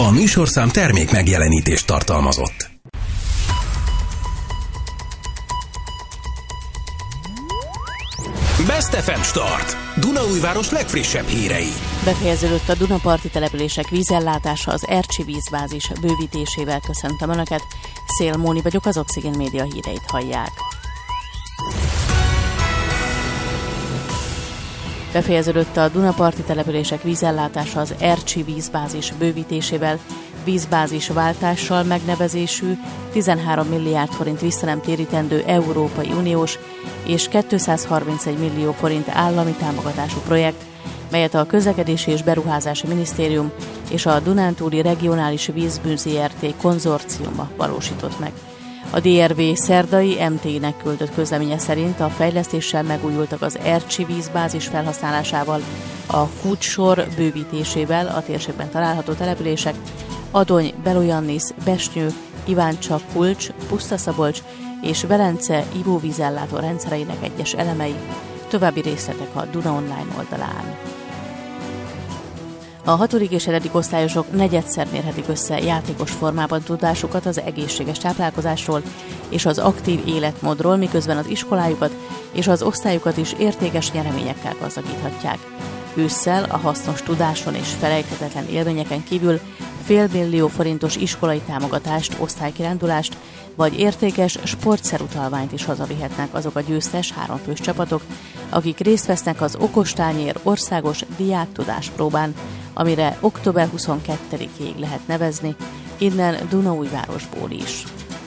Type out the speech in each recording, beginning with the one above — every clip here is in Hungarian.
A műsorszám termék megjelenítést tartalmazott. Best FM Start. Dunaújváros legfrissebb hírei. Befejeződött a Dunaparti települések vízellátása az Ercsi vízbázis bővítésével. Köszöntöm Önöket. Szél Móni vagyok, az Oxygen Média híreit hallják. Befejeződött a Dunaparti települések vízellátása az Ercsi vízbázis bővítésével. Vízbázis váltással megnevezésű 13 milliárd forint visszanemtérítendő Európai Uniós és 231 millió forint állami támogatású projekt, melyet a Közlekedési és Beruházási Minisztérium és a Dunántúli Regionális Vízbűn Zrt. Konzorciuma valósított meg. A DRV szerdai MT-nek küldött közleménye szerint a fejlesztéssel megújultak az Ercsi vízbázis felhasználásával, a kútsor bővítésével a térségben található települések Adony, Belojannis, Besnyő, Iváncsa, Kulcs, Pusztaszabolcs és Velence ivóvízellátó rendszereinek egyes elemei. További részletek a Duna Online oldalán. A 6. és 7. osztályosok negyedszer mérhetik össze játékos formában tudásukat az egészséges táplálkozásról és az aktív életmódról, miközben az iskolájukat és az osztályukat is értékes nyereményekkel gazdagíthatják. Ősszel a hasznos tudáson és felejthetetlen élményeken kívül $500 millió forintos iskolai támogatást, osztálykirándulást vagy értékes sportszerutalványt is hazavihetnek azok a győztes 3 fős csapatok, akik részt vesznek az Okostányér országos diáktudáspróbán, amire október 22-ig lehet nevezni, innen Dunaújvárosból is.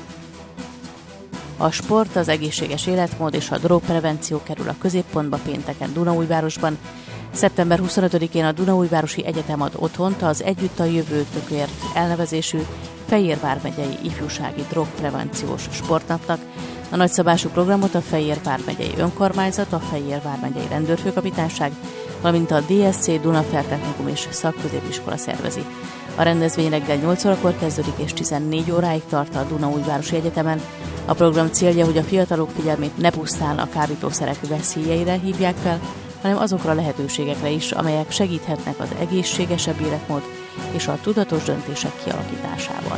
A sport, az egészséges életmód és a drogprevenció kerül a középpontba pénteken Dunaújvárosban. Szeptember 25-én a Dunaújvárosi Egyetem ad otthont az Együtt a jövőtökért elnevezésű Fejér vármegyei ifjúsági drogprevenciós sportnapnak. A nagyszabású programot a Fejér vármegyei önkormányzat, a Fejér vármegyei rendőrfőkapitányság, valamint a DSC Dunafertechnikum és szakközépiskola szervezi. A rendezvény reggel 8 órakor kezdődik és 14 óráig tart a Dunaújvárosi Egyetemen. A program célja, hogy a fiatalok figyelmét ne pusztán a kábítószerek veszélyeire hívják fel, hanem azokra a lehetőségekre is, amelyek segíthetnek az egészségesebb életmód és a tudatos döntések kialakításában.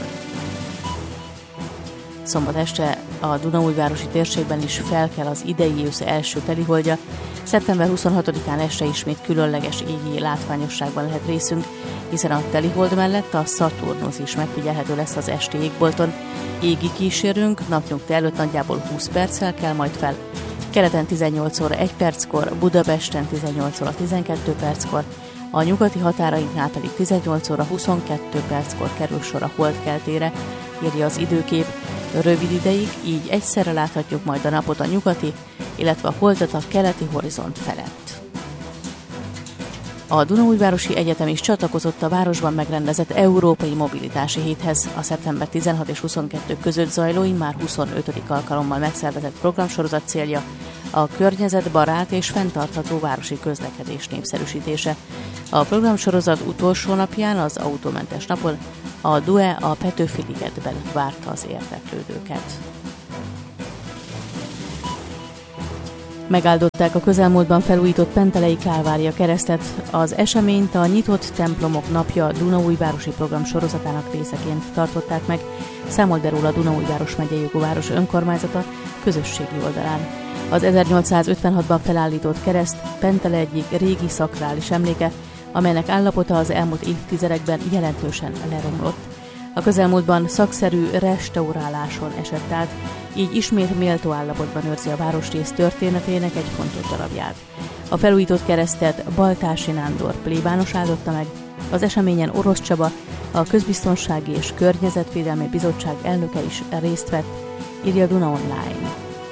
Szombat este a Dunaújvárosi térségben is felkel az idei ősz első teliholdja. Szeptember 26-án este ismét különleges égi látványosságban lehet részünk, hiszen a telihold mellett a Szaturnusz is megfigyelhető lesz az esti égbolton. Égi kísérünk napnyugta előtt nagyjából 20 perccel kell majd fel. Keleten 18 óra 1 perckor, Budapesten 18 óra 12 perckor, a nyugati határainknál pedig 18 óra 22 perckor kerül sor a holdkeltére, írja az időkép. Rövid ideig, így egyszerre láthatjuk majd a napot a nyugati, illetve a holdat a keleti horizont felett. A Dunaújvárosi Egyetem is csatlakozott a városban megrendezett Európai Mobilitási Héthez. A szeptember 16 és 22 között zajló, immár 25. alkalommal megszervezett programsorozat célja a környezetbarát és fenntartható városi közlekedés népszerűsítése. A programsorozat utolsó napján, az autómentes napon a DUE a Petőfi-ligetben várta az érdeklődőket. Megáldották a közelmúltban felújított Pentelei Kálvária keresztet. Az eseményt a Nyitott Templomok Napja Dunaújvárosi program sorozatának részeként tartották meg, számolt be róla Dunaújváros megyei jogú város önkormányzata közösségi oldalán. Az 1856-ban felállított kereszt Pentele egyik régi szakrális emléke, amelynek állapota az elmúlt évtizedekben jelentősen leromlott. A közelmúltban szakszerű restauráláson esett át, így ismét méltó állapotban őrzi a városrész történetének egy fontos darabját. A felújított keresztet Baltási Nándor plébános áldotta meg, az eseményen Orosz Csaba, a Közbiztonsági és Környezetvédelmi Bizottság elnöke is részt vett, írja a Duna Online.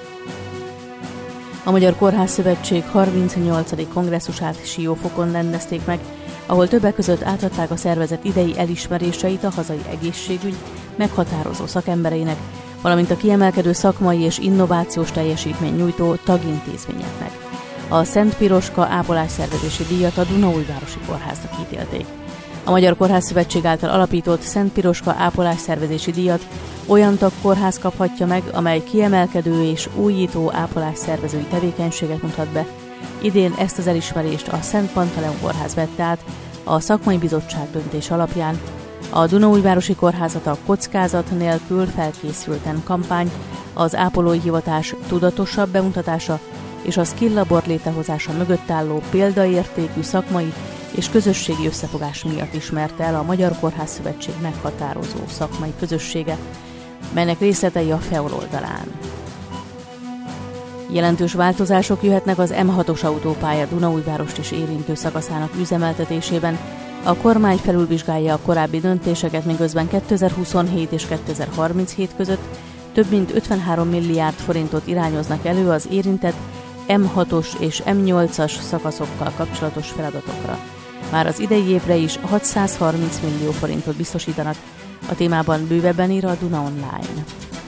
A Magyar Kórház Szövetség 38. kongresszusát Siófokon rendezték meg, ahol többek között átadták a szervezet idei elismeréseit a hazai egészségügy meghatározó szakembereinek, valamint a kiemelkedő szakmai és innovációs teljesítmény nyújtó tagintézményeknek. A Szent Piroska ápolásszervezési díjat a Dunaújvárosi Kórháznak ítélték. A Magyar Kórház Szövetség által alapított Szent Piroska ápolásszervezési díjat olyan tagkórház kaphatja meg, amely kiemelkedő és újító ápolásszervezői tevékenységet mutat be. Idén ezt az elismerést a Szent Pantaleon Kórház vette át a szakmai bizottság döntés alapján. A Dunaújvárosi Kórházat a kockázat nélkül felkészülten kampány, az ápolói hivatás tudatosabb bemutatása és a Skill Labor létrehozása mögött álló példaértékű szakmai és közösségi összefogás miatt ismerte el a Magyar Kórház Szövetség meghatározó szakmai közössége, melynek részletei a FEOL oldalán. Jelentős változások jöhetnek az M6-os autópálya Dunaújvárost is érintő szakaszának üzemeltetésében. A kormány felülvizsgálja a korábbi döntéseket, miközben 2027 és 2037 között több mint 53 milliárd forintot irányoznak elő az érintett M6-os és M8-as szakaszokkal kapcsolatos feladatokra. Már az idei évre is 630 millió forintot biztosítanak, a témában bővebben ír a Duna Online.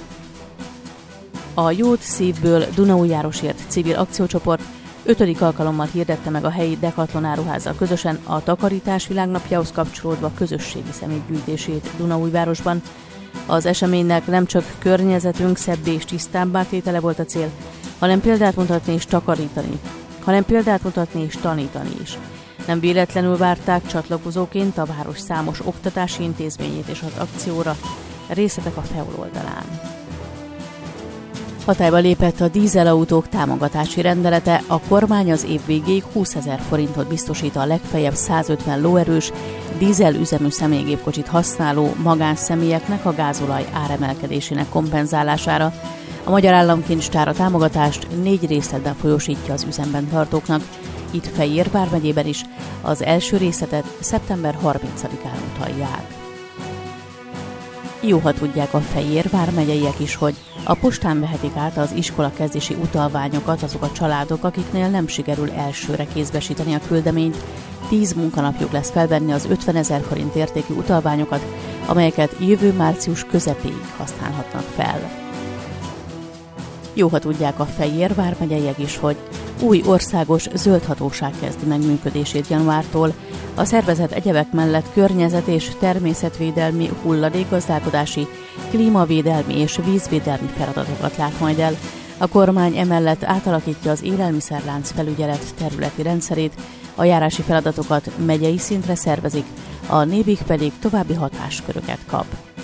A Jót Szívből Dunaújvárosért civil akciócsoport 5. alkalommal hirdette meg a helyi Decathlon áruházzal közösen a takarítás világnapjához kapcsolódva közösségi szemétgyűjtését Dunaújvárosban. Az eseménynek nem csak környezetünk szebbé és tisztábbá tétele volt a cél, hanem példát mutatni és tanítani is. Nem véletlenül várták csatlakozóként a város számos oktatási intézményét és az akcióra, részletek a FEOL oldalán. Hatályba lépett a dízelautók támogatási rendelete, a kormány az év végéig 20 000 forintot biztosít a legfeljebb 150 lóerős dízelüzemű személygépkocsit használó magánszemélyeknek a gázolaj áremelkedésének kompenzálására. A Magyar Államkincstár a támogatást 4 részletben folyósítja az üzemben tartóknak, itt Fejér vármegyében is az első részletet szeptember 30-án utalják. Jó, ha tudják a Fejér vármegyeiek is, hogy a postán vehetik át az iskola kezdési utalványokat azok a családok, akiknél nem sikerül elsőre kézbesíteni a küldeményt. 10 munkanapjuk lesz felvenni az 50 000 forint értékű utalványokat, amelyeket jövő március közepéig használhatnak fel. Jó, ha tudják a Fejér vármegyeiek is, hogy új országos zöld hatóság kezdi meg működését januártól. A szervezet egyebek mellett környezet- és természetvédelmi, hulladékgazdálkodási, klímavédelmi és vízvédelmi feladatokat lát majd el. A kormány emellett átalakítja az élelmiszerlánc felügyelet területi rendszerét, a járási feladatokat megyei szintre szervezik, a NÉBIK pedig további hatásköröket kap.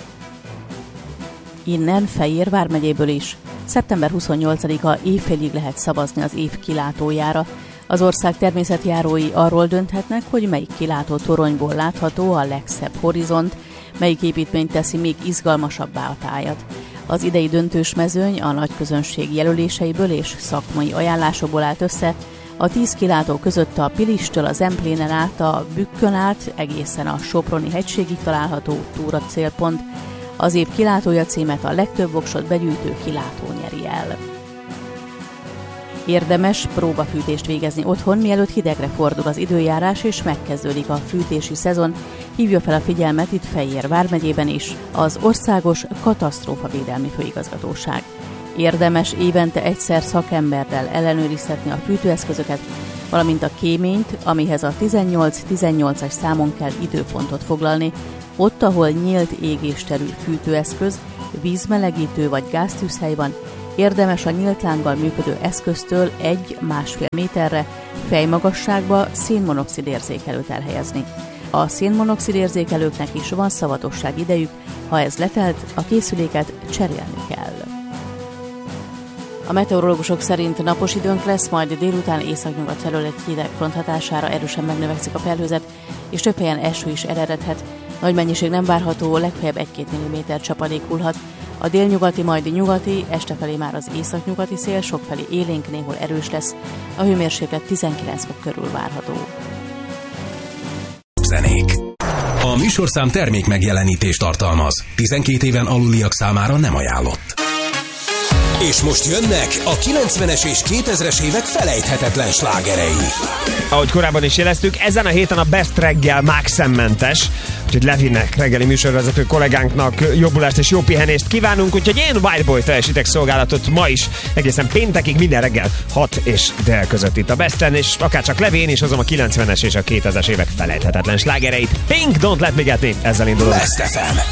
Innen Fejér vármegyéből is szeptember 28-a éjfélig lehet szavazni az év kilátójára. Az ország természetjárói arról dönthetnek, hogy melyik kilátó toronyból látható a legszebb horizont, melyik építmény teszi még izgalmasabbá a tájat. Az idei döntős mezőny a nagy közönség jelöléseiből és szakmai ajánlásokból állt össze. A 10 kilátó között a Pilistől a Zemplénen át, a Bükkön át egészen a Soproni hegységig található túra célpont. Az év kilátója címet a legtöbb voksot begyűjtő kilátó nyeri el. Érdemes próbafűtést végezni otthon, mielőtt hidegre fordul az időjárás és megkezdődik a fűtési szezon, hívja fel a figyelmet itt Fejér vármegyében is az Országos Katasztrófavédelmi Főigazgatóság. Érdemes évente egyszer szakemberrel ellenőriztetni a fűtőeszközöket, valamint a kéményt, amihez a 18-18-as számon kell időpontot foglalni, ott, ahol nyílt égésterű fűtőeszköz, vízmelegítő vagy gáztűzhely van, érdemes a nyílt lánggal működő eszköztől 1-1,5 méterre fejmagasságba szénmonoxid érzékelőt elhelyezni. A szénmonoxid érzékelőknek is van szavatosság idejük, ha ez letelt, a készüléket cserélni kell. A meteorológusok szerint napos időnk lesz, majd délután északnyugat felől egy hideg front hatására erősen megnövekszik a felhőzet, és több helyen eső is eredhet. Nagy mennyiség nem várható, legfeljebb 1-2 mm csapadék hullhat. A délnyugati, majd nyugati, este felé már az északnyugati szél, sokfelé élénk, néhol erős lesz. A hőmérséklet 19 fok körül várható. Zenék. A műsorszám termék megjelenítést tartalmaz. 12 éven aluliak számára nem ajánlott. És most jönnek a 90-es és 2000-es évek felejthetetlen slágerei. Ahogy korábban is jeleztük, ezen a héten a Best reggel mákszemmentes, úgyhogy Levinek reggeli műsorvezető kollégánknak jobbulást és jó pihenést kívánunk, úgyhogy én Whiteboy teljesítek szolgálatot ma is, egészen péntekig minden reggel 6 és dél között itt a Besten, és akárcsak Levén is hozom a 90-es és a 2000-es évek felejthetetlen slágereit. Pink, Don't Let Me Get Me, ezzel indulunk. Best FM.